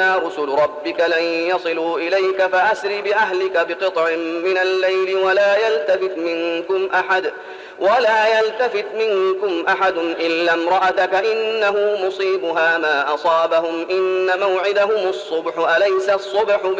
إنا رسل ربك لن يصلوا إليك فأسر بأهلك بقطع من الليل ولا يلتفت منكم أحد إلا امرأتك إنه مصيبها ما أصابهم إن موعدهم الصبح أليس الصبح